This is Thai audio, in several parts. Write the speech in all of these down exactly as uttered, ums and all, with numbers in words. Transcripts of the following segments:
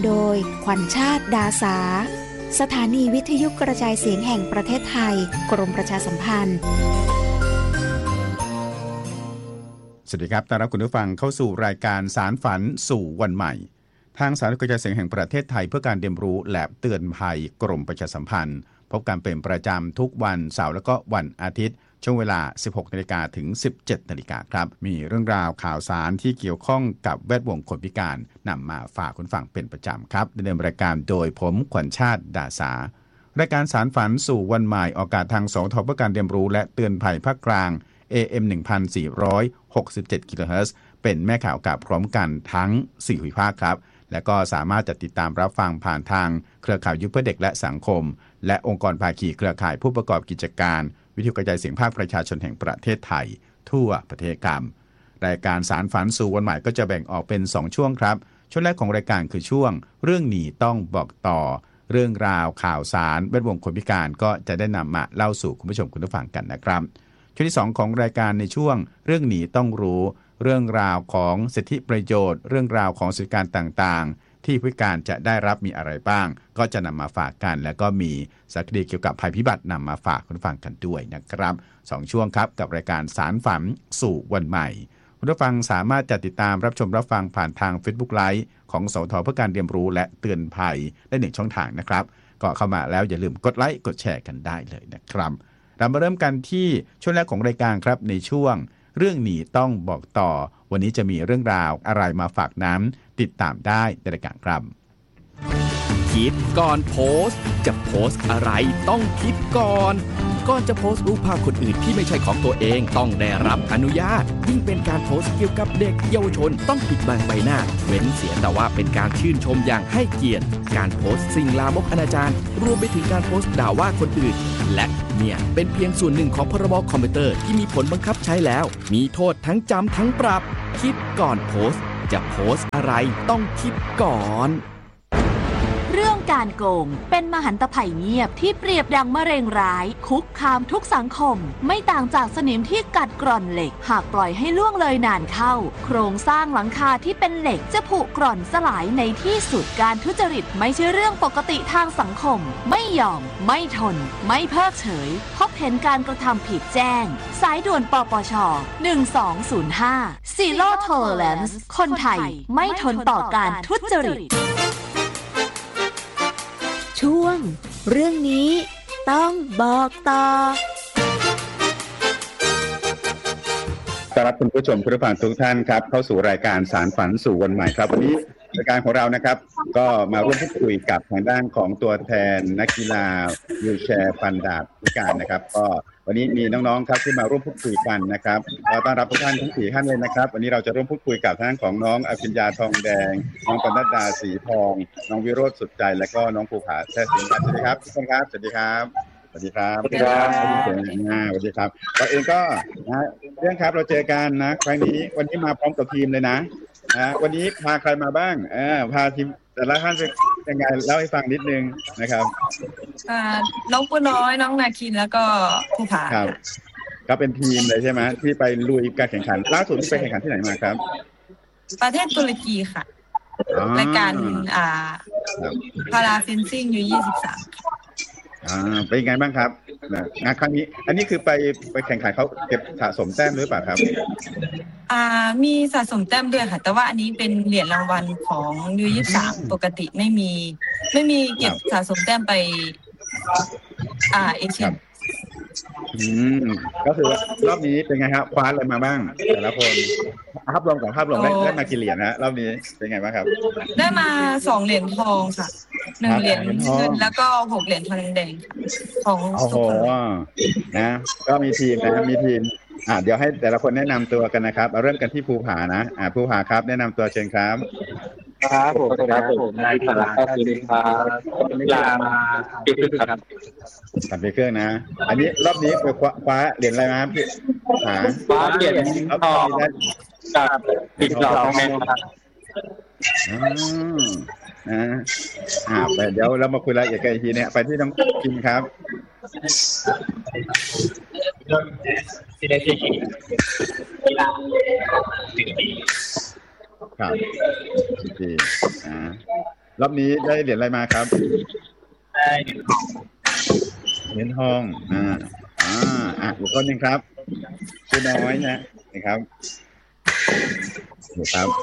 โดยขวัญชาติดาสาสถานีวิทยุกระจายเสียงแห่งประเทศไทยกรมประชาสัมพันธ์สวัสดีครับต้อนรับคุณผู้ฟังเข้าสู่รายการสารฝันสู่วันใหม่ทางสถานีกระจายเสียงแห่งประเทศไทยเพื่อการเรียนรู้และเตือนภัยกรมประชาสัมพันธ์พบกันเป็นประจำทุกวันเสาร์และก็วันอาทิตย์ช่วงเวลา สิบหกนาฬิกา ถึง สิบเจ็ดนาฬิกาครับมีเรื่องราวข่าวสารที่เกี่ยวข้องกับแวดวงคนพิการนำมาฝากคุณฟังเป็นประจำครับดำเนินรายการโดยผมขวัญชาติดาสารายการสารฝันสู่วันใหม่ออกอากาศทางสทบเพื่อการเรียนรู้และเตือนภัยภาคกลาง เอ เอ็ม หนึ่งพันสี่ร้อยหกสิบเจ็ด กิโลเฮิรตซ์เป็นแม่ข่าวกับพร้อมกันทั้งสี่ภูมิภาคครับและก็สามารถจะติดตามรับฟังผ่านทางเครือข่ายยุทธเพื่อเด็กและสังคมและองค์กรภาคีเครือข่ายผู้ประกอบกิจการวิทยุกระจายเสียงภาคประชาชนแห่งประเทศไทยทั่วประเทศครับรายการสารฝันสู่วันใหม่ก็จะแบ่งออกเป็นสองช่วงครับช่วงแรกของรายการคือช่วงเรื่องหนีต้องบอกต่อเรื่องราวข่าวสารแวดวงคนพิการก็จะได้นำมาเล่าสู่คุณผู้ชมคุณผู้ฟังกันนะครับช่วงที่สองของรายการในช่วงเรื่องหนีต้องรู้เรื่องราวของสิทธิประโยชน์เรื่องราวของสิทธิการต่างๆที่ผู้พิการจะได้รับมีอะไรบ้างก็จะนำมาฝากกันแล้วก็มีสารคดีเกี่ยวกับภัยพิบัตินำมาฝากคุณผู้ฟังกันด้วยนะครับสองช่วงครับกับรายการสารฝันสู่วันใหม่คุณผู้ฟังสามารถจะติดตามรับชมรับฟังผ่านทาง Facebook Live ของสทเพื่อการเรียนรู้และเตือนภัยได้หนึ่งช่องทางนะครับก็เข้ามาแล้วอย่าลืมกดไลค์กดแชร์กันได้เลยนะครับเรามาเริ่มกันที่ช่วงแรกของรายการครับในช่วงเรื่องหนีต้องบอกต่อวันนี้จะมีเรื่องราวอะไรมาฝากน้ำติดตามได้ในรายการครับคิดก่อนโพสต์จะโพสต์อะไรต้องคิดก่อนก่อนจะโพสต์รูปภาพคนอื่นที่ไม่ใช่ของตัวเองต้องได้รับอนุญาตยิ่งเป็นการโพสต์เกี่ยวกับเด็กเยาวชนต้องปิดบังใบหน้าเว้นเสียแต่ว่าเป็นการชื่นชมอย่างให้เกียรติการโพสต์สิ่งลามกอนาจารรวมไปถึงการโพสต์ด่าว่าคนอื่นและเนี่ยเป็นเพียงส่วนหนึ่งของพรบคอมพิวเตอร์ที่มีผลบังคับใช้แล้วมีโทษทั้งจำทั้งปรับคิดก่อนโพสต์จะโพสต์อะไรต้องคิดก่อนเรื่องการโกงเป็นมหันตภัยเงียบที่เปรียบดังมะเร็งร้ายคุกคามทุกสังคมไม่ต่างจากสนิมที่กัดกร่อนเหล็กหากปล่อยให้ล่วงเลยนานเข้าโครงสร้างหลังคาที่เป็นเหล็กจะผุกร่อนสลายในที่สุดการทุจริตไม่ใช่เรื่องปกติทางสังคมไม่ยอมไม่ทนไม่เพิกเฉยพบเห็นการกระทำผิดแจ้งสายด่วนปปชหนึ่งสองศูนย์ห้า Zero Tolerance คนไทยไม่ทนต่อการทุจริตช่วงเรื่องนี้ต้องบอกต่อต้อนรับคุณผู้ชมคุณผู้ฟังทุกท่านครับเข้าสู่รายการสารฝันสู่วันใหม่ครับวันนี้รายการของเรานะครับก็มาร่วมพูดคุยกับทางด้านของตัวแทนนักกีฬาวีลแชร์ฟันดาบพิการนะครับก็วันนี้มีน้องๆครับที่มาร่วมพูดคุยกันนะครับก็ต้อนรับทุกท่านทั้งสี่ท่านเลยนะครับวันนี้เราจะร่วมพูดคุยกับทางด้านของน้องอภิญญาทองแดงน้องปนัดดาสีทองน้องวิโรจน์สุดใจและก็น้องภูผาแท้สินครับสวัสดีครับทุกคนครับสวัสดีครับสวัสดีครับสวัสดีครับสวัสดีครับสวัสดีครับเราเองก็นะเรื่องครับเราเจอกันนะครั้งนี้วันนี้มาพร้อมกับทีมเลยนะนะวันนี้พาใครมาบ้างเออพาทีมแต่ละท่านเป็นยังไงเล่าให้ฟังนิดนึงนะครับอ่าน้องปุ้น้อยน้องนาคินแล้วก็ภูผาครับก็เป็นทีมเลยใช่ไหมที่ไปลุยการแข่งขันล่าสุดที่ไปแข่งขันที่ไหนมาครับประเทศตุรกีค่ะรายการอ่าพาราเฟนซิ่งยูยี่สิบสามอ่าเป็นยังไงบ้างครับงานครั้งนี้อันนี้คือไปไปแข่งขันเขาเก็บสะสมแต้มหรือเปล่าครับอ่ามีสะสมแต้มด้วยค่ะแต่ว่าอันนี้เป็นเหรียญรางวัลของยูยี่สิบสามปกติไม่มีไม่มีเก็บสะสมแต้มไปอ่าเอเชียนอืมก็คือรอบนี้เป็นไงครับคว้าอะไรมาบ้างแต่ละคนภาพรวมของภาพรวมได้ได้มากี่เหรียญนะรอบนี้เป็นไงบ้างครับได้มาสองเหรียญทองค่ะหนึ่งเหรียญเงินแล้วก็หกเหรียญทองแดงของโอ้โหนะก็มีทีมนะมีทีมอ่าเดี๋ยวให้แต่ละคนแนะนำตัวกันนะครับเริ่มกันที่ภูผานะอ่าภูผาครับแนะนำตัวเชิญครับครับผมครับผมนายธนาครับสวัสดีครับยามาปีครึ่งครับสามปีครึ่งนะอันนี้รอบนี้ไปคว้าเหรียญอะไรมาพี่หาคว้าเหรียญทองจากติดหลอกแม่ครับอืมนะอ่าไปเดี๋ยวเรามาคุยรายละเอียดกันอีกทีเนี่ยไปที่น้องกินครับที่ได้ที่กีฬาถึงปีครับดีนะรอบนี้ได้เหรียญอะไรมาครับได้เหรียญทองอ่าอ่าอ่ะอีกคนหนึ่งครับชื่อน้อยนะนะครับนี่ครับ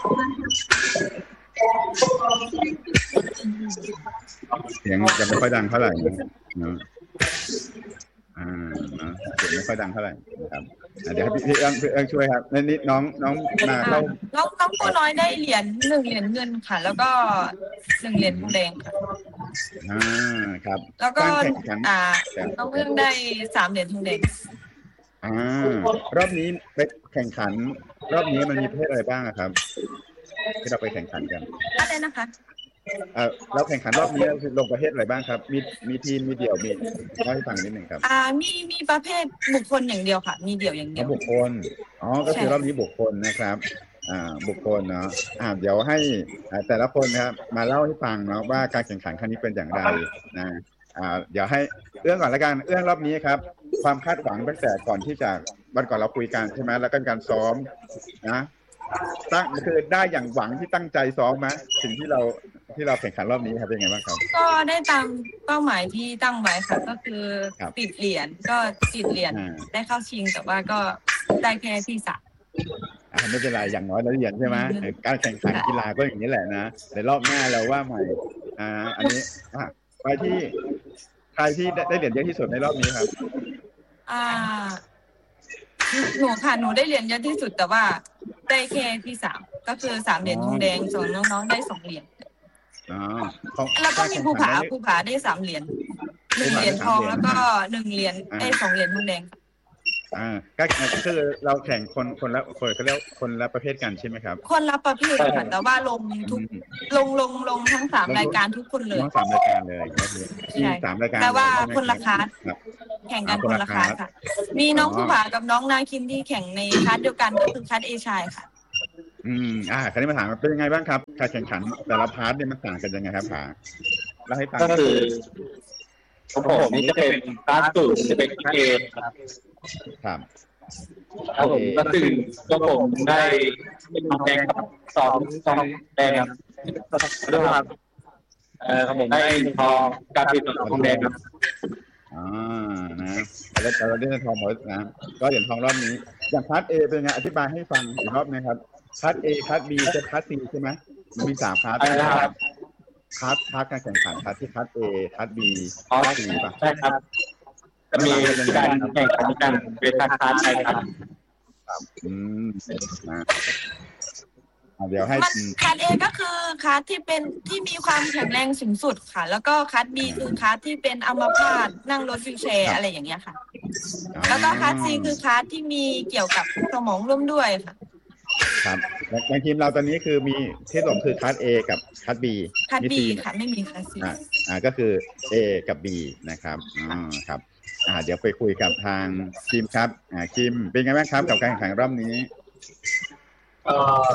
เสียงจะไม่ค่อยดังเท่าไหร่นะอ่านะเสียงไม่ค่อยดังเท่าไหร่นะครับเดี๋ยวให้พี่เอิงพี่เอิงช่วยครับนี่น้องน้องมาเข้าน้องน้องผู้น้อยได้เหรียญหนึ่งเหรียญเงินค่ะแล้วก็หนึ่งเหรียญทองแดงค่ะอ่าครับแล้วก็อ่าน้องเอิงได้สามเหรียญทองแดงอ่ารอบนี้ไปแข่งขันรอบนี้มันมีประเภทอะไรบ้างครับที่เราไปแข่งขันกันอะไรนะคะเออเราแข่งขันรอบนี้ลงประเภทอะไรบ้างครับมีมีทีมมีเดี่ยวมีเล่าให้ฟังนิดหนึ่งครับอ่ามีมีประเภทบุคคลอย่างเดียวค่ะมีเดี่ยวอย่างเดียวบุคคลอ๋อก็คือรอบนี้บุคคลนะครับอ่าบุคคลเนาะอ่าเดี๋ยวให้แต่ละคนนะครับมาเล่าให้ฟังเนาะว่าการแข่งขันครั้งนี้เป็นอย่างไรนะอ่าเดี๋ยวให้เอื้องก่อนละกันเอื้องรอบนี้ครับความคาดหวังตั้งแต่ก่อนที่จะวันก่อนเราคุยกันใช่ไหมแล้วก็การซ้อมนะตั้งคือได้อย่างหวังที่ตั้งใจซ้อมไหมสิ่งที่เราที่เราแข่งขันรอบนี้ครับเป็นไงบ้างครับก็ได้ตามเป้าหมายที่ตั้งไว้ค่ะก็คือติดเหรียญก็ติดเหรียญได้เข้าชิงแต่ว่าก็ได้แค่ที่สามไม่เป็นไรอย่างน้อยได้เหรียญใช่ไหมการแข่งขันกีฬาก็อย่างนี้แหละนะในรอบหน้าเราว่าใหม่อ่าอันนี้ไปที่ใครที่ได้เหรียญเยอะที่สุดในรอบนี้ครับอ่าหนูค่ะหนูได้เหรียญเยอะที่สุดแต่ว่าได้แค่ที่สามก็คือสามเหรียญทองแดงส่วนน้องๆได้สองเหรียญอ๋อแล้วก็มีภูผาภูผาได้สามเหรียญหนึ่งเหรียญทองแล้วก็หนึ่งเหรียญได้สองเหรียญทองแดงอ่าก็คือเราแข่งคนคนละคนเขาเรียกคนละประเภทกันใช่ไหมครับคนละประเภทค่ะแต่ว่าลงทุกลงลงลงทั้งสามรายการทุกคนเลยทั้งสามรายการเลยใช่สามรายการแต่ว่าคนละคลาสแข่งกันคนละคลาสค่ะมีน้องภูผากับน้องนาคิมที่แข่งในคลาสเดียวกันก็คือคลาสเอชายค่ะอืมอ่าคราวนี้มาถามเป็นยังไงบ้างครับการแข่งขันแต่ละพาร์ทเนี่ยมันต่างกันยังไงครับผาเล่าให้ฟังก็คือของผมนี่จะเป็นคลาสสูตรจะเป็นเกมครับครับครับผมก็คือก็ผมได้ทองแดงครับสองทองแดงครับด้วยครับเอ่อผมได้ทองการปิดทองแดงครับอ่านะแล้วเราได้ทองหมดนะก็เหรียญทองรอบนี้อย่างพาร์ท A เป็นไงอธิบายให้ฟังอีกรอบนะครับพาร์ท A พาร์ท B จะพาร์ท C ใช่ไหมมันมีสามพาร์ทนะครับพาร์ทพาร์ทการแข่งขันพาร์ทที่พาร์ท A พาร์ท B พาร์ท C ป่ะใช่ครับจะมีการแข่งขันกันเป็นพาร์ทใช่ครับอืมนะเดี๋ยวให้คลาส A ก็คือคลาสที่เป็นที่มีความแข็งแรงสูงสุดค่ะแล้วก็คลาส B คือคลาสที่เป็นอัมพาตนั่งรถวีลแชร์อะไรอย่างเงี้ยค่ะแล้วก็คลาส C คือคลาสที่มีเกี่ยวกับสมองร่วมด้วยค่ะครับในทีมเราตอนนี้คือมีที่สองคือคลาส A กับคลาส B คลาส B ค่ะไม่มีคลาส C อ่าอ่าก็คือ A กับ B นะครับอ๋อครับอ่าเดี๋ยวไปคุยกับทางคิมครับอ่าคิมเป็นไงบ้างครับกับการแข่งขันรอบนี้ก็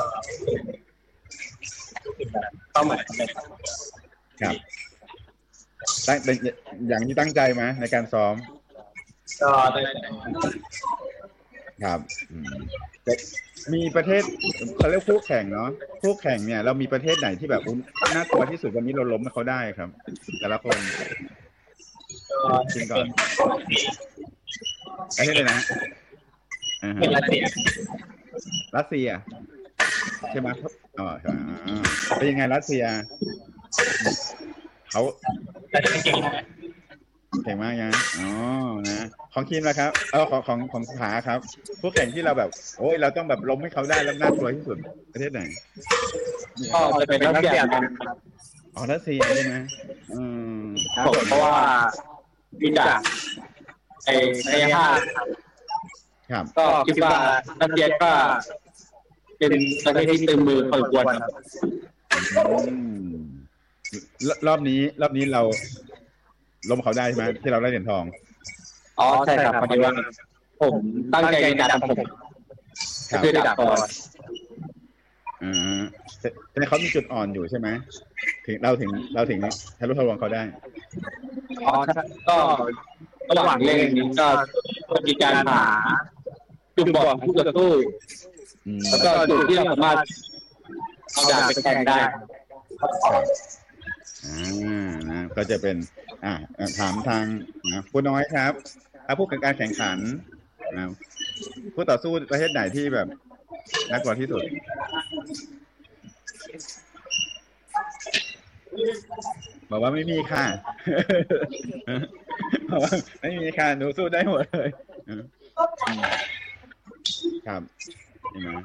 เป้าหมายครับตั้งอย่างที่ตั้งใจไหมในการซ้อมก็ได้ครับมีประเทศเขาเรียกคู่แข่งเนาะคู่แข่งเนี่ยเรามีประเทศไหนที่แบบน่ากลัวที่สุดวันนี้เราล้มเขาได้ครับแต่ละคนจริงก่อนประเทศเลยนะเป็นรัสเซียรัสเซียใช่ไหมอ๋อเป็นยังไงรัสเซียเขาเก่งมากนะอ๋อนะของคิมนะครับเออของของของผาครับผู้แข่งที่เราแบบโอ้ยเราต้องแบบล้มให้เขาได้แล้วน่ากลัวที่สุดประเทศไหนก็จะเป็นรัสเซียอ๋อรัสเซียใช่ไหมอืมเพราะว่ามีจากไอ้ไอ้ห้าครับก็คิดว่ารัสเซียก็เป็นประเทศที่ตึงมือพอสมควรครับรอบนี้รอบนี้เราล้มเขาได้ใช่ไหมที่เราได้เหรียญทองอ๋อใช่ครับพอดีว่าผมตั้งใจในการทำผมคือดับก่อนอ่าแต่เขามีจุดอ่อนอยู่ใช่ไหมถึงเราถึงเราถึงทะลุทะลวงเขาได้อ๋อก็ระหว่างเล่นนี้ก็มีการหาจุดบอดของคู่ต่อสู้แล้วก็จุดที่เราสามารถเอาดาบไปแทงได้ก็จะเป็นอ่าถามทางนะผู้น้อยครับถ้าพูดถึงการแข่งขันนะผู้ต่อสู้ประเทศไหนที่แบบน่ากลัวที่สุดบอกว่าไม่มีค่ะบอกว่าไม่มีค่ะหนูสู้ได้หมดเลยครับใช่ไหม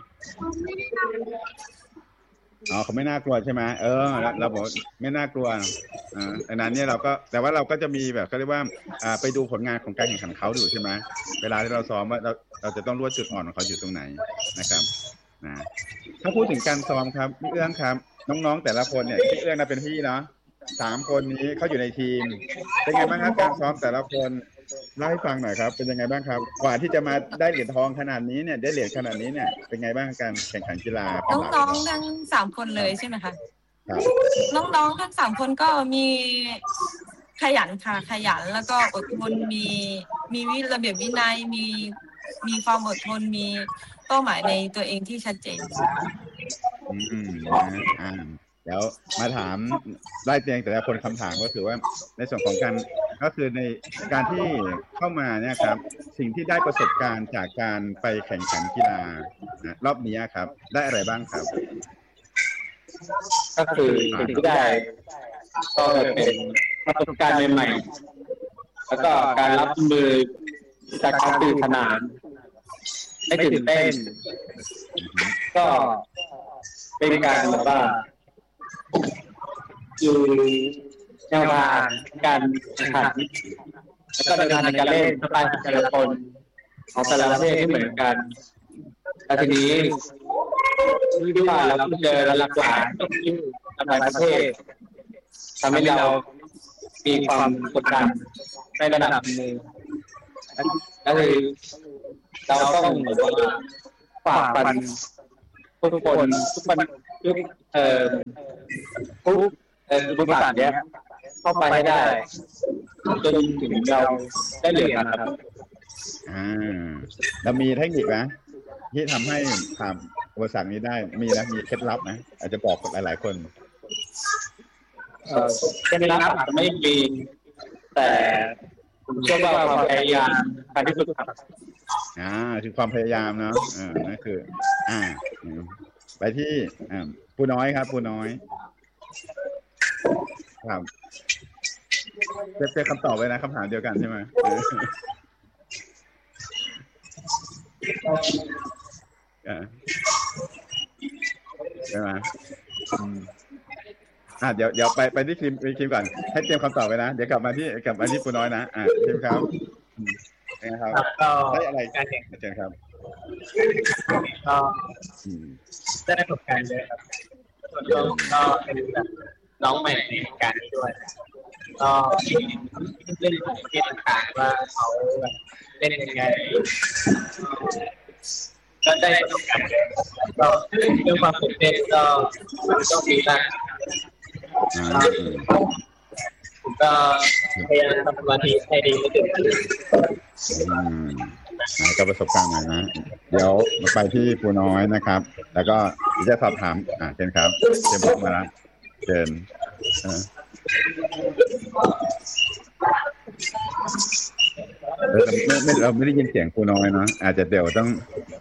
อ๋อเขาไม่น่ากลัวใช่ไหมเออเราบอกไม่น่ากลัวอ่าอันนั้นเนี่ยเราก็แต่ว่าเราก็จะมีแบบเขาเรียกว่าอ่าไปดูผลงานของการแข่งขันเขาดูใช่ไหมเวลาที่เราซ้อมว่าเราเราจะต้องรู้ว่าจุดอ่อนของเขาอยู่ตรงไหนนะครับนะถ้าพูดถึงการซ้อมครับพี่เอื้องครับน้องๆแต่ละคนเนี่ยพี่เอื้องน่ะเป็นพี่เนาะสามคนนี้เขาอยู่ในทีมเป็นไงบ้างครับการซ้อมแต่ละคนเล่าให้ฟังหน่อยครับเป็นยังไงบ้างครับกว่าที่จะมาได้เหรียญทองขนาดนี้เนี่ยได้เหรียญขนาดนี้เนี่ยเป็นไงบ้างการแข่งขันกีฬาน้องๆทั้งสามคนเลยใช่ไหมคะครับน้องๆทั้งสามคนก็มีขยันค่ะขยันแล้วก็อดทนมีมีวิระเบียบวินัยมีมีความอดทนมีเป้าหมายในตัวเองที่ชัดเจนอืมนะอ่าเดี๋ยวมาถามได้เพียงแต่ละคนคำถามก็คือว่าในส่วนของการก็คือในการที่เข้ามาเนี่ยครับสิ่งที่ได้ประสบการณ์จากการไปแข่งขันกีฬานะรอบนี้ครับได้อะไรบ้างครับก็คือสิ่งที่ได้ก็เป็นประสบการณ์ใหม่ๆแล้วก็การรับมือจากการตื่นขนานไม่ตื่นเต้นก็เป็นการแบบว่าอยู่แนวทางการแข่งขันแล้วก็แนวทางในการเล่นสไตล์แต่ละคนของแต่ละประเทศที่เหมือนกันแต่ทีนี้ที่ว่าเราเจอหลากหลายที่หลายประเทศทำให้เรามีความกดดันในระดับหนึ่งก็คือเราต้องฝ่าฟันทุกคนทุกปัญทุกเอ่อทุกเอ่อทุกปัญหาเนี้ยเข้าไปให้ได้จนถึงเราได้เหรียญนะครับอ่าเรามีเทคนิคนะที่ทำให้ผ่านอุปสรรคนี้ได้มีนะมีเคล็ดลับนะอาจจะบอกหลายๆคนเอ่อเคล็ดลับอาจจะไม่มีแต่ผมเชื่อว่าความพยายามการที่สุดครับอ่าคือความพยายามเนาะอ่านั่นคืออ่าไปที่อ่าผู้น้อยครับผู้น้อยครับเจอคำตอบไว้นะคำถามเดียวกันใช่ไหมใช่ไหมอ่าเดี๋ยวเดี๋ยวไปไปที่คลิมคลิมก่อนให้เตรียมคำตอบไว้นะเดี๋ยวกลับมาที่กลับมาที่ผู้น้อยนะอ่าคลิมครับนะครับได้อะไรการแข่งขันครับก็ได้ประสบการณ์เยอะครับส่วนก็เป็นแบบน้องใหม่ในการนี้ด้วยก็เล่นเกมต่างๆว่าเขาเล่นยังไงก็ได้ประสบการณ์ก็เรื่องความตื่นเต้นก็ต้องมีบ้างผมก็พยายามทำสมาธิให้ดีที่สุดก็ประสบการณ์ใหม่นะเดี๋ยวมาไปที่ผู้น้อยนะครับแล้วก็จะสอบถามอ่าเชิญครับเชิญมาแล้วเชิญเราไม่เราไม่ได้ยินเสียงผู้น้อยเนาะอาจจะเดี๋ยวต้อง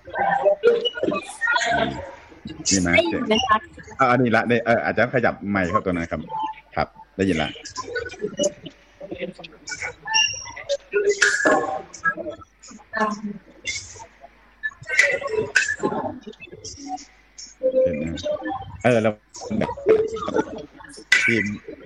นี่นะอ่าอันนี้ละเนี่ยเอออาจจะขยับไมค์เข้าตัวนั้นครับครับได้ยินละเออเราทีม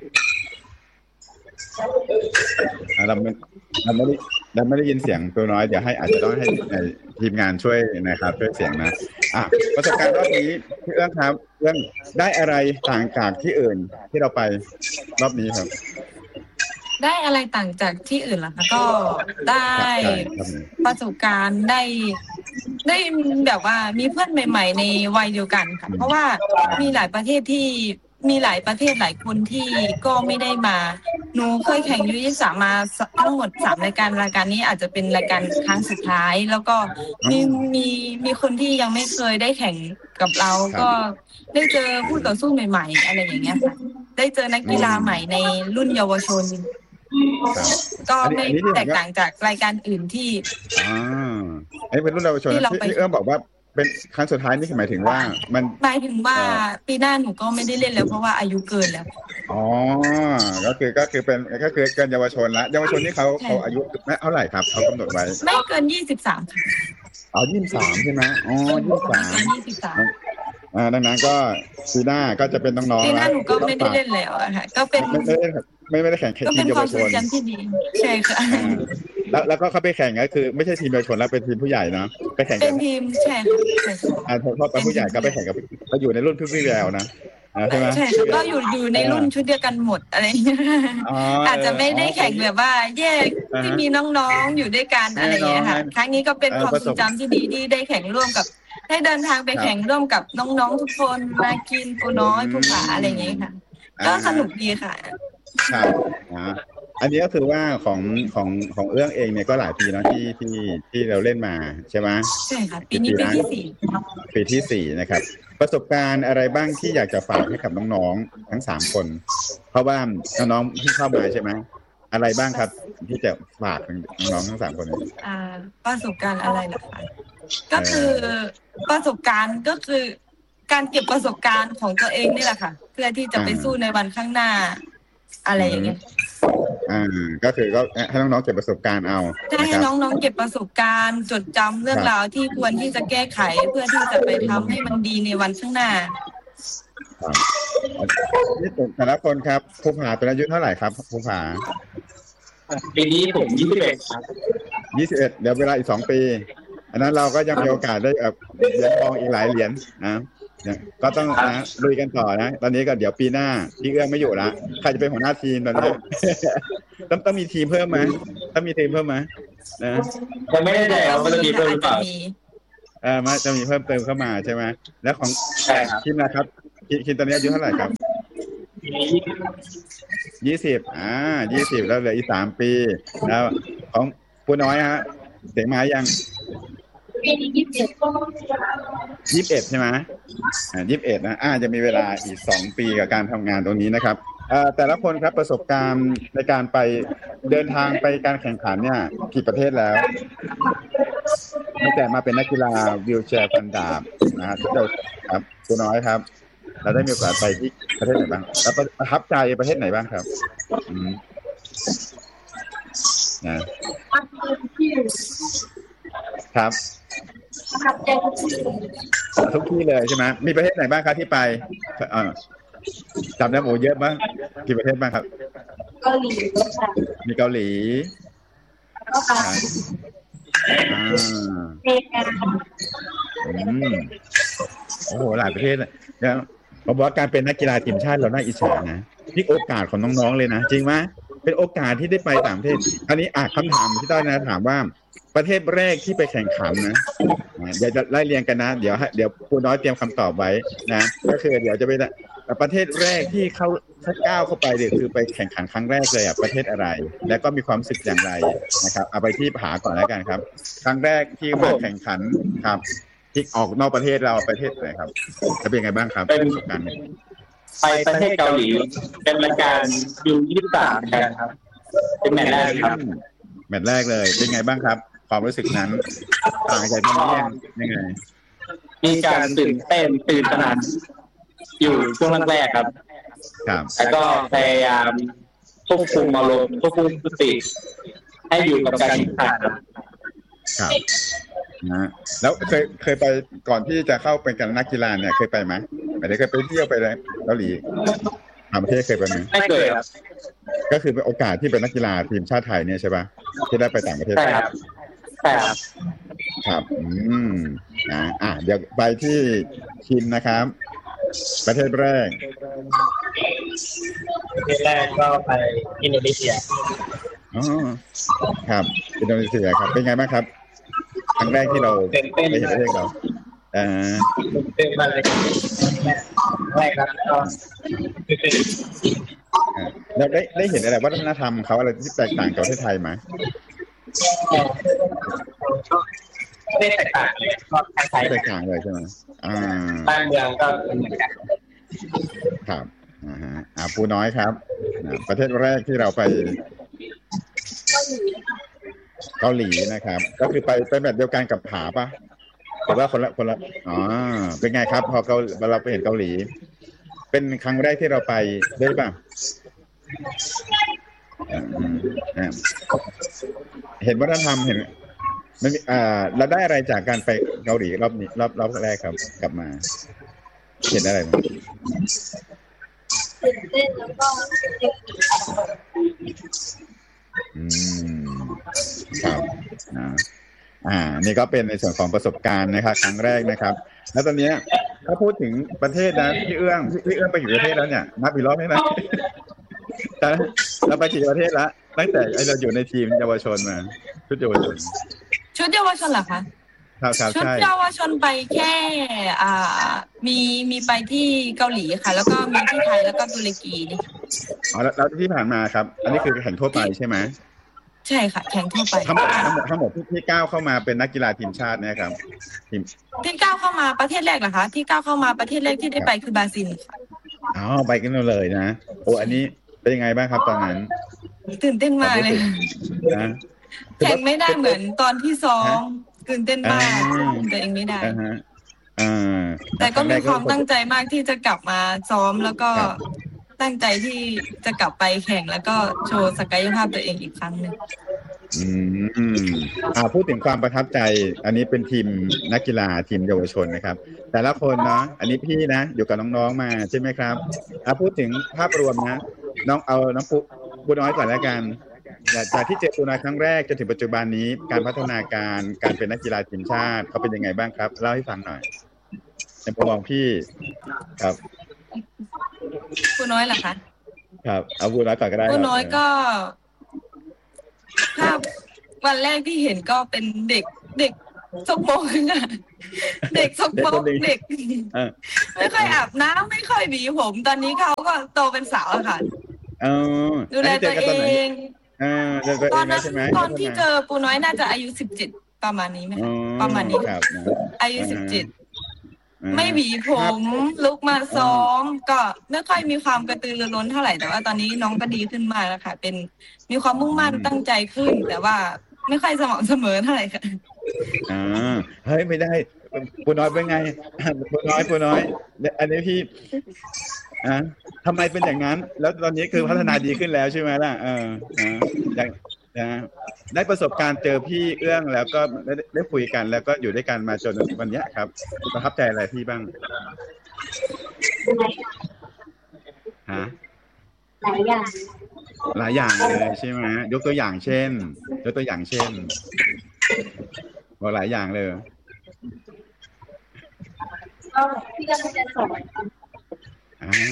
เราไม่เราไม่ได้เราไม่ได้ยินเสียงตัวน้อยเดี๋ยวให้อาจจะต้องให้ทีมงานช่วยนะครับช่วยเสียงนะอ่ะประสบการณ์รอบนี้พี่เอื้องครับเอื้องได้อะไรต่างจากที่อื่นที่เราไปรอบนี้ครับได้อะไรต่างจากที่อื่นล่ะคะก็ได้ประสบการณ์ได้ได้แบบว่ามีเพื่อนใหม่ๆในวัยเดียวกันค่ะเพราะว่ามีหลายประเทศที่มีหลายประเทศหลายคนที่ก็ไม่ได้มาหนูเคยแข่งยูยี่สิบสามมาทั้งหมดสามรายการรายการนี้อาจจะเป็นรายการครั้งสุดท้ายแล้วก็มีมีมีคนที่ยังไม่เคยได้แข่งกับเราก็ได้เจอผู้ต่อสู้ใหม่ๆอะไรอย่างเงี้ยค่ะได้ได้เจอนักกีฬาใหม่ในรุ่นเยาวชนก็ไม่แตกต่างจากรายการอื่นที่อ่าอันนี้เป็นรุ่นเยาวชนที่เอื้อมบอกว่าเป็นครั้งสุดท้ายนี่คือหมายถึงว่ามันหมายถึงว่าปีหน้าหนูก็ไม่ได้เล่นแล้วเพราะว่าอายุเกินแล้วอ๋อก็คือก็คือเป็นก็คือเกินเยาวชนละเยาวชนนี่เขาเขาอายุเท่าไหร่ครับเขากำหนดไว้ไม่เกินยี่สิบสามค่ะอ๋อยี่สิบสามใช่ไหมอ๋อยี่สิบสามยี่สิบสามอ่าดังนั้นก็ปีหน้าก็จะเป็นน้องๆปีหน้าหนูก็ไม่ได้เล่นแล้วอะค่ะก็เป็นไม่ได้ไม่ไม่ได้แข่งทีมเยาวชนที่ดีใช่ค่ะแล้วแล้วก็เขาไปแข่งก็คือไม่ใช่ทีมเยาวชนแล้วเป็นทีมผู้ใหญ่เนาะไปแข่งเป็นทีมใช่ค่ะอ่าพอเป็นผู้ใหญ่ก็ไปแข่งกับไปอยู่ในรุ่นพี่พี่แล้วนะใช่ไหมใช่ก็อยู่อยู่ในรุ่นชุดเดียวกันหมดอะไรอาจจะไม่ได้แข่งแบบว่าแยกที่มีน้องๆอยู่ด้วยกันอะไรอย่างเงี้ยค่ะครั้งนี้ก็เป็นความทรงจำที่ดีที่ได้แข่งร่วมกับได้เดินทางไปแข่งร่วมกับน้องๆทุกคนมากินปูน้อยปูผาอะไรอย่างเงี้ยค่ะก็สนุกดีค่ะครับอันนี้ก็คือว่าของของของเอื้องเองเนี่ยก็หลายปีแล้วที่ที่ที่เราเล่นมาใช่ไหมใช่ค่ะปีนี้ปีที่สี่ปีที่สี่นะครับประสบการณ์อะไรบ้างที่อยากจะฝากให้กับน้องๆทั้งสามคนเพราะว่าน้องๆที่เข้ามาใช่ไหมอะไรบ้างครับที่จะฝากน้องๆทั้งสามคนอ่าประสบการณ์อะไรล่ะคะก็คือประสบการณ์ก็คือการเก็บประสบการณ์ของตัวเองนี่แหละค่ะเพื่อที่จะไปสู้ในวันข้างหน้าอะไรอย่างเงี้ยอ่าก็คือก็ให้น้องๆเก็บประสบการณ์เอาให้น้องๆเก็บประสบการณ์จดจำเรื่องราวที่ควรที่จะแก้ไขเพื่อที่จะไปทำให้มันดีในวันข้างหน้านี่แต่ละคนครับภูผาเป็นอายุเท่าไหร่ครับภูผาปีนี้ผมยี่สิบเอ็ดครับยี่สิบเอ็ดเดี๋ยวเวลาอีกสองปีอันนั้นเราก็ยังมีโอกาสได้แบบเหรียญทองอีกหลายเหรียญนะก็ต้องนะลุยกันต่อนะตอนนี้ก็เดี๋ยวปีหน้าพี่เอื้องไม่อยู่ละใครจะเป็นหัวหน้าทีมตอนนี้ต้องต้องมีทีมเพิ่มไหมต้องมีทีมเพิ่มไหมนะยังไม่ได้แต่ว่าจะมีเพิ่มหรือเปล่าเออมาจะมีเพิ่มเติมเข้ามาใช่ไหมแล้วของทีมนะครับทีมตอนนี้อายุเท่าไหร่ครับยี่สิบอ่ายี่สิบแล้วเหลืออีกสามปีแล้วของผู้น้อยฮะเสียงมายังยี่สิบเอ็ดใช่ไหมอ่ายี่สิบเอ็ดนะอ่าจะมีเวลาอีกสองปีกับการทำงานตรงนี้นะครับเอ่อแต่ละคนครับประสบการณ์ในการไปเดินทางไปการแข่งขันเนี่ยกี่ประเทศแล้วตั้งแต่มาเป็นนักกีฬาวีลแชร์ฟันดาบนะฮะทุกคนครับตัวน้อยครับเราได้มีโอกาสไปที่ประเทศไหนบ้างแล้วประทับใจประเทศไหนบ้างครับอืมนะครับทุกที่เลยใช่ไหมมีประเทศไหนบ้างครับที่ไปอ่าจำได้โอ้เยอะมากกี่ประเทศบ้างครับเกาหลีมีเกาหลีอ่าอืมโอ้โหหลายประเทศเลยแล้วผมบอกว่าการเป็นนักกีฬาทีมชาติเราน่าอิจฉานะนี่โอกาสของน้องๆเลยนะจริงไหมเป็นโอกาสที่ได้ไปต่างประเทศอันนี้อ่ะคำถามที่ต้อยนะถามว่าประเทศแรกที่ไปแข่งขันนะเดี๋ยวจะไล่เรียงกันนะเดี๋ยวเดี๋ยวครูน้อยเตรียมคำตอบไว้นะก็คือเดี๋ยวจะไปประเทศแรกที่เขาก้าวเข้าไปเนี่ยคือไปแข่งขันครั้งแรกเลยอ่ะประเทศอะไรแล้วก็มีความรู้สึกอย่างไรนะครับเอาไปที่ผาก่อนแล้วกันครับครั้งแรกที่มาแข่งขันครับที่ออกนอกประเทศเราประเทศไหนครับจะเป็นไงบ้างครับประสบการณ์ไปประเทศเกาหลีเป็นรายการยูยี่สิบสามครับเป็นแมตช์แรกครับแมตช์แรกเลยเป็นไงบ้างครับความรู้สึกนั้นต่างจากที่นี่ยังไงมีการตื่นเต้นตื่นตระหนักอยู่ช่วงแรกๆครับครับแล้วก็พยายามควบคุมอารมณ์ควบคุมสติให้อยู่กับการแข่งขันครับนะแล้วเคยเคยไปก่อนที่จะเข้าเป็นการนักกีฬาเนี่ยเคยไปไหมไม่ได้เคยไปเที่ยวไปเลยเกาหลีต่างประเทศเคยไปไหมไม่เคยครับก็คือเป็นโอกาสที่เป็นนักกีฬาทีมชาติไทยเนี่ยใช่ป่ะที่ได้ไปต่างประเทศใช่ครับใช่ครับครับอืมนะอ่ะเดี๋ยวไปที่คิมนะครับประเทศแรกประเทศแรกก็ไปอินโดนีเซียอ๋อครับอินโดนีเซียครับเป็นไงบ้างครับครั้งแรกที่เราไปเห็นประเทศเราอ่าเป็นมาเลยแรกครับก็เราได้ได้เห็นอะไรวัฒนธรรมเขาอะไรที่แตกต่างจากประเทศไทยไหมไม่แตกต่างเลยก็คล้ายๆแตกต่างเลยใช่ไหมอ่าบ้านเมืองก็เหมือนกันครับอ่าฮะอ่าปูน้อยครับประเทศแรกที่เราไปเกาหลีนะครับก็คือไปไปแบบเดียวกันกับผาปะหรือว่าคนละคนละอ๋อเป็นไงครับพอเราเราไปเห็นเกาหลีเป็นครั้งแรกที่เราไปได้ป่ะเห็นวัฒนธรรมเห็นไม่มีอ่าเราได้อะไรจากการไปเกาหลีรอบนี้รอบรอบแรกครับกลับมาเห็นอะไรมั้ยตื่นเต้นแล้วก็อืมครับนะอ่านี่ก็เป็นในส่วนของประสบการณ์นะครับครั้งแรกนะครับแล้วตอนนี้ถ้าพูดถึงประเทศนะพี่เอื้องพี่เอื้องไปอยู่ประเทศแล้วเนี่ยนับอีกรอบไหมนะแต่เราไปกี่ประเทศแล้วตั้งแต่เราอยู่ในทีมเยาวชนมาชุดเยาวชนชุดเยาวชนเหรอคะครับครับชุดใช่เยาวชนไปแค่อ่ามีมีไปที่เกาหลีค่ะแล้วก็มีที่ไทยแล้วก็ตุรกีนี่อ๋อแล้วที่ผ่านมาครับอันนี้คือแข่งทั่วไปใช่ไหมใช่ค่ะแข่งทั่วไปทั้งหมดทั้งหมดทั้งหมดที่ก้าวเข้ามาเป็นนักกีฬาทีมชาตินะครับทีมที่ก้าวเข้ามาประเทศแรกเหรอคะที่ก้าวเข้ามาประเทศแรกที่ได้ไปคือบราซิลค่ะอ๋อไปกันเลยนะโอ้อันนี้เป็นยังไงบ้างครับตอนนั้นตื่นเต้นมากเลยนะแข่งไม่ได้เหมือนตอนที่ซ้อมตื่นเต้นมากตัวเองไม่ได้แต่ก็มีความตั้งใจมากที่จะกลับมาซ้อมแล้วก็ตั้งใจที่จะกลับไปแข่งแล้วก็โชว์ศักยภาพตัวเองอีกครั้งนึงอืมอ่าพูดถึงความประทับใจอันนี้เป็นทีมนักกีฬาทีมเยาวชนนะครับแต่ละคนเนาะอันนี้พี่นะอยู่กับน้องๆมาใช่ไหมครับอ่าพูดถึงภาพรวมนะน้องเอาน้องปุ๊ปูน้อยก่อนแล้วกันจากที่เจอปูน้อยครั้งแรกจนถึงปัจจุบันนี้การพัฒนาการการเป็นนักกีฬาทีมชาติเขาเป็นยังไงบ้างครับเล่าให้ฟังหน่อยในมุมมองพี่ครับปูน้อยเหรอคะครับเอาปูน้อยก่อนก็ได้ปูน้อยก็ภาพวันแรกที่เห็นก็เป็นเด็กเด็กสกปรกเด็กสกปรกเด็กไม่ค่อยอาบน้ำไม่ค่อยหวีผมตอนนี้เขาก็โตเป็นสาวแล้วค่ะดูแลตัวเองตอนนั้นตอนที่เจอปูน้อยน่าจะอายุสิบเจ็ดประมาณนี้ไหมประมาณนี้อายุสิบเจ็ดไม่หวีผมลุกมาซ้อมก็ไม่ค่อยมีความกระตือรือร้นเท่าไหร่แต่ว่าตอนนี้น้องก็ดีขึ้นมากแล้วค่ะเป็นมีความมุ่งมั่นตั้งใจขึ้นแต่ว่าไม่ค่อยสม่ำเสมอเท่าไหร่ค่ะอ่าเฮ้ยไม่ได้ปูน้อยเป็นไงปูน้อยปูน้อยอันนี้พี่อ่ะทำไมเป็นอย่างนั้นแล้วตอนนี้คือพัฒนาดีขึ้นแล้วใช่ไหมล่ะเอออย่างนะได้ประสบการณ์เจอพี่เอื้องแล้วก็ได้ได้คุยกันแล้วก็อยู่ด้วยกันมาจนวันนี้ครับประทับใจอะไรพี่บ้างฮะหลายอย่างหลายอย่างเลยใช่ไหมยกตัวอย่างเช่นยกตัวอย่างเช่นว่าหลายอย่างเลยก็พี่ก็จะสอนอ่า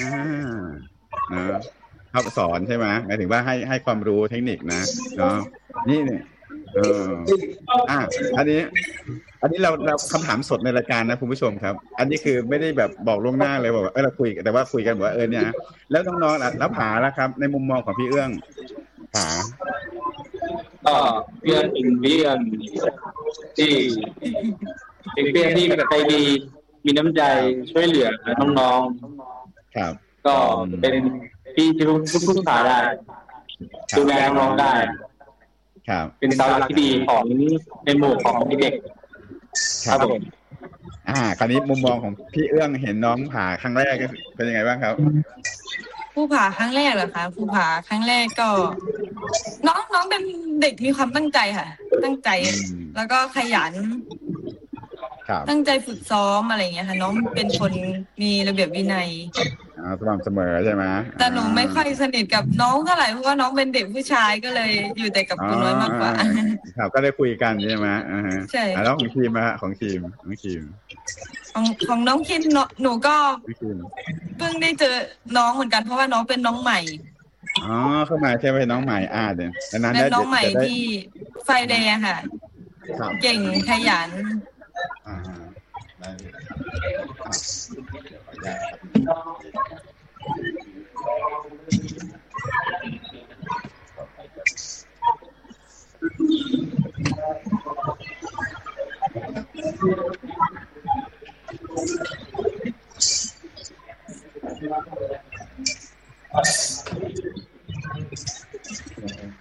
นะครับสอนใช่ไหมหมายถึงว่าให้ให้ความรู้เทคนิคนะเนาะนี่เนี่ยเอออ่ะอันนี้อันนี้เราเราคำถามสดในรายการนะคุณผู้ชมครับอันนี้คือไม่ได้แบบบอกล่วงหน้าเลยบอกว่าเออเราคุยแต่ว่าคุยกันว่าเออเนี่ยแล้วน้องๆล่ะแล้วผาล่ะครับในมุมมองของพี่เอื้องผาก็เพื่อนเป็นเพื่อนที่เป็นเพื่อนที่ใจดีมีน้ำใจช่วยเหลือน้องๆครับก็เป็นพี่ที่รู้ทุกทุกสาได้ดูแลน้องได้ครับเป็นเสาหลักที่ดีของในหมู่ของเด็กครับผมอ่าคราวนี้มุมมองของพี่เอื้องเห็นน้องผ่าครั้งแรกเป็นยังไงบ้างครับผู้ผ่าครั้งแรกเหรอคะผู้ผ่าครั้งแรกก็น้องน้องเป็นเด็กมีความตั้งใจค่ะตั้งใจแล้วก็ขยันตั้งใจฝึกซ้อมอะไรอย่างเงี้ยค่ะน้องเป็นคนมีระเบียบวินัยอ่าสม่ำเสมอใช่ไหมแต่หนูไม่ค่อยสนิทกับน้องเท่าไหร่เพราะว่าน้องเป็นเด็กผู้ชายก็เลยอยู่แต่กับคุณน้อยมากกว่าครับก็ได้คุยกันใช่ไหมอ่าฮะใช่แล้วของทีมอะของทีมของทีมของของน้องคิดหนูก็เพิ่งได้เจอน้องเหมือนกันเพราะว่าน้องเป็นน้องใหม่อ๋อเข้ามาใช่ไหมน้องใหม่อ่าเดี๋ยวนั้นได้น้องใหม่ที่ไฟแดงค่ะเก่งขยันอ่าได้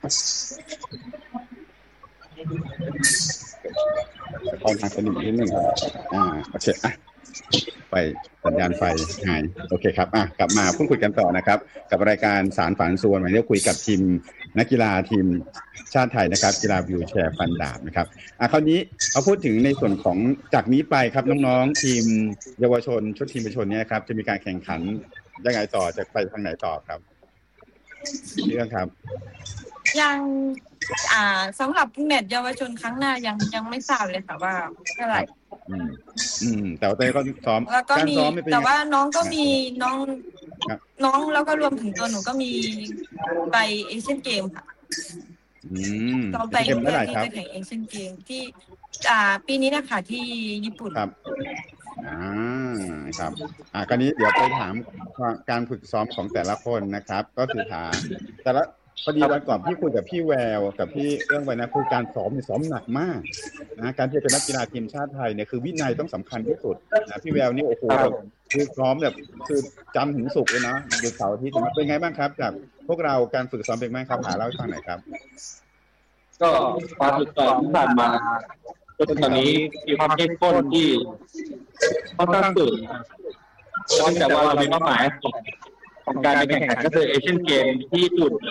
ตอนทางสนิทนิดหนึ่งอ่าโอเคอ่ะไปสัญญาณไฟหายโอเคครับอ่ะกลับมาพูดคุยกันต่อนะครับกับรายการสารฝันส่วนวันนี้คุยกับทีมนักกีฬาทีมชาติไทยนะครับกีฬาวิวแชร์ฟันดาบนะครับอ่ะคราวนี้เอาพูดถึงในส่วนของจากนี้ไปครับน้องๆทีมเยาวชนชุดทีมเยาวชนเนี่ยครับจะมีการแข่งขันยังไงต่อจะไปทางไหนต่อครับเรื่องครับยังอ่าสำหรับแมตช์เยาวชนครั้งหน้ายังยังไม่ทราบเลยค่ะว่าเท่าไหร่อืมอืมแต่ว่าตอนนี้ก็ซ้อมแล้วก็มีแต่ว่าน้องก็มีน้องน้องแล้วก็รวมถึงตัวหนูก็มีไปเอเชียนเกมค่ะอืมเราไปเมื่อไหร่ครับที่จะแข่งเอเชียนเกมที่อ่าปีนี้นะคะที่ญี่ปุ่นครับอ่าครับอ่าคราวนี้เดี๋ยวไปถามการฝึกซ้อมของแต่ละคนนะครับก็คือถามแต่ละพอดีวันก่อนพี่คุยกับพี่แววกับพี่เรื่องไว้นะคือการซ้อมเนี่ยซ้อมหนักมากนะการที่จะเป็นนักกีฬาทีมชาติไทยเนี่ยคือวินัยต้องสำคัญที่สุดนะพี่แววนี่โอ้โหคือซ้อมแบบคือจำถึงศุกร์เลยนะหยุดเสาร์อาทิตย์เป็นไงบ้างครับจากพวกเราการฝึกซ้อมเป็นไงครับหาเล่าให้ฟังหน่อยครับก็การฝึกซ้อมที่ผ่านมาจนตอนนี้มีความเข้มข้นที่ค่อนข้างสุดเนื่องจากว่าเรามีเป้าหมายของการไปแข่งขันก็คือเอเชียนเกมที่ญี่ปุ่น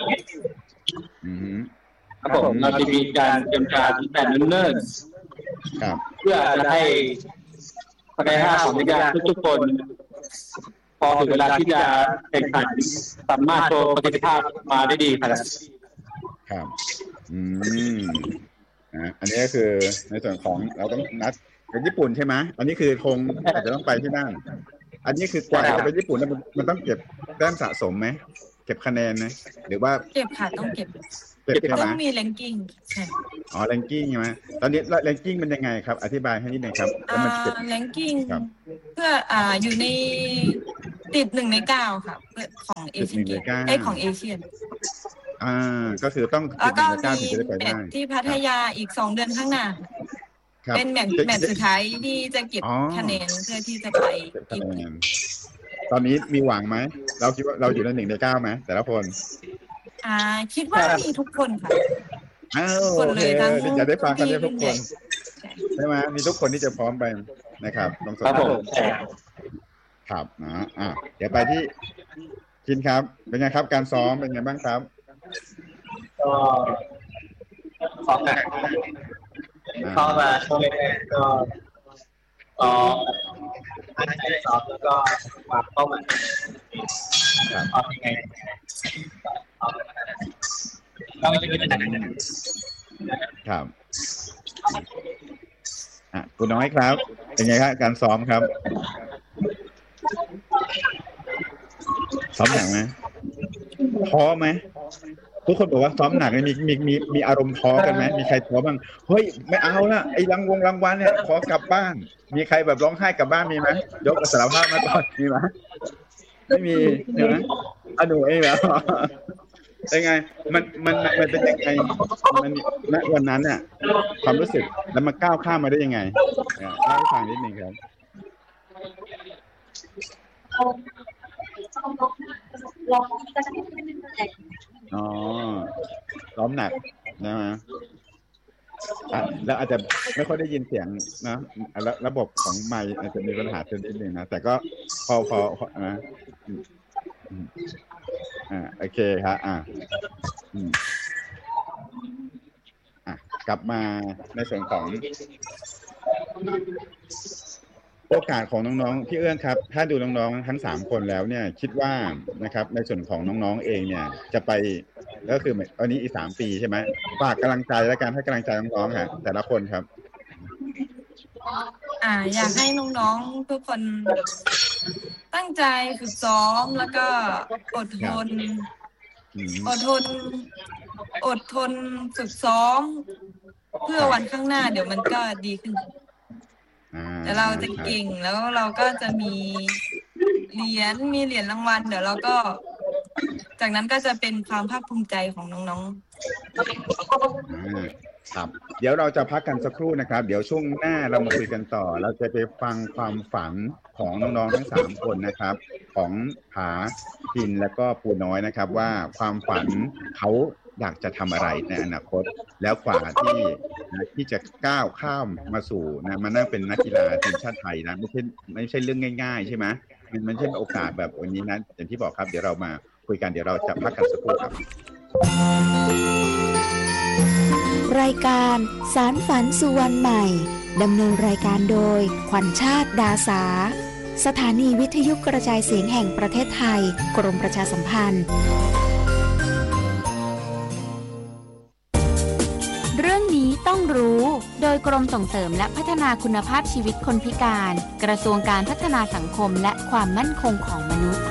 ครับผมเราจะมีการเตรียมการที่แต่เนิ่นๆเพื่อจะให้ศักยภาพของนักกีฬาทุกๆคนพอถึงเวลาที่จะแข่งขันสามารถโชว์ประสิทธิภาพมาได้ดีครับครับอืมอ่าอันนี้ก็คือในส่วนของเราต้องนัดกับญี่ปุ่นใช่ไหมอันนี้คือคงอาจจะต้องไปที่นั่นอันนี้คือกว่าจะไปญี่ปุ่นแล้วมันต้องเก็บแต้มสะสมไหมเก็บคะแนนไหมหรือว่าเก็บค่ะต้องเก็บเก็บใช่ไหมต้องมีแรงกิ้งใช่อ๋อแรงกิ้งใช่ไหมตอนนี้แรงกิ้งมันยังไงครับอธิบายให้นิดหนึ่งครับแล้วมันเก็บแรงกิ้งเพื่ออ่าอยู่ในติดหนึ่งในเก้าค่ะของเอเชียนเกมไอของเอเชียนอ่าก็คือต้องแล้วก็มีแมตช์ที่พัทยาอีกสองเดือนข้างหน้าเป็นแมตช์แมตช์สุดท้ายที่จะเก็บคะแนนเพื่อที่จะไปอีกตอนนี้มีหวังไหมเราคิดว่าเราอยู่ในหนึ่งในเก้าไหมแต่ละคนอ่าคิดว่ามีทุกคนค่ะอ้าวโอเคจะได้ฟังกันได้ทุกคนใช่ไหมมีทุกคนที่จะพร้อมไปนะครับลองสอบครับนะอ่ะเดี๋ยวไปที่คินครับเป็นไงครับการซ้อมเป็นไงบ้างครับก็ซ้อมหนักเข้ามาช่วงแรกๆก็ซ้อมตั้งใจซ้อมแล้วก็วางเป้าหมายซ้อมยังไงเราจะเป็นหนักครับอ่ะคุณน้อยครับเป็นไงครับการซ้อมครับซ้อมหนักไหมท้อไหมทุกคนบอกว่าซ้อมหนักมีมีมีมีอารมณ์ท้อกันไหมมีใครท้อบ้างเฮ้ยไม่เอาละไอ้รางวงรางวัลเนี่ยขอกลับบ้านมีใครแบบร้องไห้กลับบ้านมีไหมยกสารภาพมาก่อนมีไหมไม่มีใช่ไหมอ่ะหนูเองเหรอเป็นไงมันมันมันเป็นยังไงมันณวันนั้นเนี่ยความรู้สึกแล้วมาก้าวข้ามมาได้ยังไงเล่าให้ฟังนิดนึงครับอ๋อซ้อมหนักนะฮะแล้วอาจจะไม่ค่อยได้ยินเสียงนะระบบของไมค์อาจจะมีปัญหาเนิดนึงนะแต่ก็พอพอนะอ่าโอเคครับอ่าอืมอ่ะกลับมาในส่วนของโอกาสของน้องๆพี่เอื้องครับถ้าดูน้องๆทั้งสามคนแล้วเนี่ยคิดว่านะครับในส่วนของน้องๆเองเนี่ยจะไปก็คือตอนนี้อีกสามปีใช่ไหมฝากกำลังใจและการให้กำลังใจน้องๆค่ะแต่ละคนครับอ่าอยากให้น้องๆทุกคนตั้งใจฝึกซ้อมแล้วก็อดทนอดทนอดทนฝึกซ้อมเพื่อวันข้างหน้าเดี๋ยวมันก็ดีขึ้นแต่เราจะเก่งแล้วเราก็จะมีเหรียญมีเหรียญรางวัลเดี๋ยวเราก็จากนั้นก็จะเป็นความภาคภูมิใจของน้องๆอ่าครับเดี๋ยวเราจะพักกันสักครู่นะครับเดี๋ยวช่วงหน้าเรามาคุยกันต่อเราจะไปฟังความฝันของน้องๆทั้งสามคนนะครับของผาพินและก็ปูน้อยนะครับว่าความฝันเขาอยากจะทำอะไรในอนาคตแล้วกว่าที่นะที่จะก้าวข้ามมาสู่นะมานั่งเป็นนักกีฬาทีมชาติไทยนะไม่ใช่ไม่ใช่เรื่องง่ายๆใช่ไหมมันมันใช่โอกาสแบบวันนี้นะอย่างที่บอกครับเดี๋ยวเรามาคุยกันเดี๋ยวเราจะพักกันสักครู่ครับรายการสารฝันสู่วันใหม่ดำเนินรายการโดยขวัญชาติดาสาสถานีวิทยุกระจายเสียงแห่งประเทศไทยกรมประชาสัมพันธ์เรื่องนี้ต้องรู้โดยกรมส่งเสริมและพัฒนาคุณภาพชีวิตคนพิการกระทรวงการพัฒนาสังคมและความมั่นคงของมนุษย์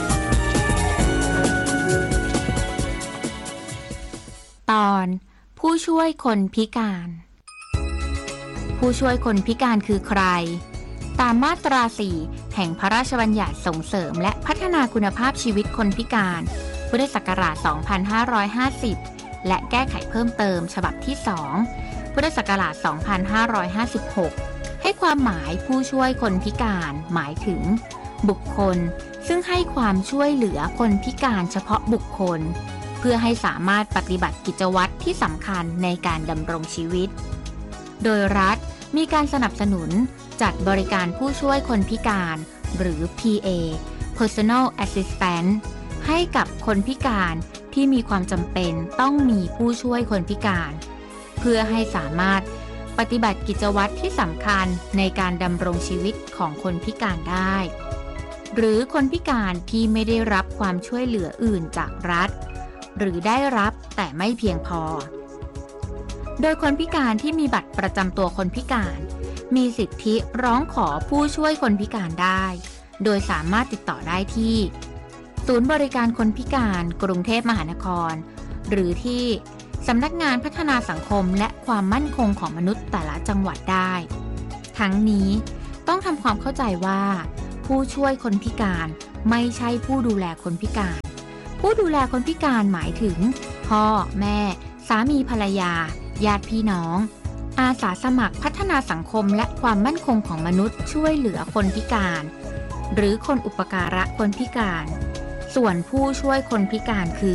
ตอนผู้ช่วยคนพิการผู้ช่วยคนพิการคือใครตามมาตราสี่แห่งพระราชบัญญัติส่งเสริมและพัฒนาคุณภาพชีวิตคนพิการพุทธศักราชสองพันห้าร้อยห้าสิบและแก้ไขเพิ่มเติมฉบับที่สองพุทธศักราชสองพันห้าร้อยห้าสิบหกให้ความหมายผู้ช่วยคนพิการหมายถึงบุคคลซึ่งให้ความช่วยเหลือคนพิการเฉพาะบุคคลเพื่อให้สามารถปฏิบัติกิจวัตรที่สำคัญในการดำรงชีวิตโดยรัฐมีการสนับสนุนจัดบริการผู้ช่วยคนพิการหรือ พี เอ Personal Assistant ให้กับคนพิการที่มีความจำเป็นต้องมีผู้ช่วยคนพิการเพื่อให้สามารถปฏิบัติกิจวัตรที่สำคัญในการดำรงชีวิตของคนพิการได้หรือคนพิการที่ไม่ได้รับความช่วยเหลืออื่นจากรัฐหรือได้รับแต่ไม่เพียงพอโดยคนพิการที่มีบัตรประจำตัวคนพิการมีสิทธิร้องขอผู้ช่วยคนพิการได้โดยสามารถติดต่อได้ที่ศูนย์บริการคนพิการกรุงเทพมหานครหรือที่สำนักงานพัฒนาสังคมและความมั่นคงของมนุษย์แต่ละจังหวัดได้ทั้งนี้ต้องทำความเข้าใจว่าผู้ช่วยคนพิการไม่ใช่ผู้ดูแลคนพิการผู้ดูแลคนพิการหมายถึงพ่อแม่สามีภรรยาญาติพี่น้องอาสาสมัครพัฒนาสังคมและความมั่นคงของมนุษย์ช่วยเหลือคนพิการหรือคนอุปการะคนพิการส่วนผู้ช่วยคนพิการคือ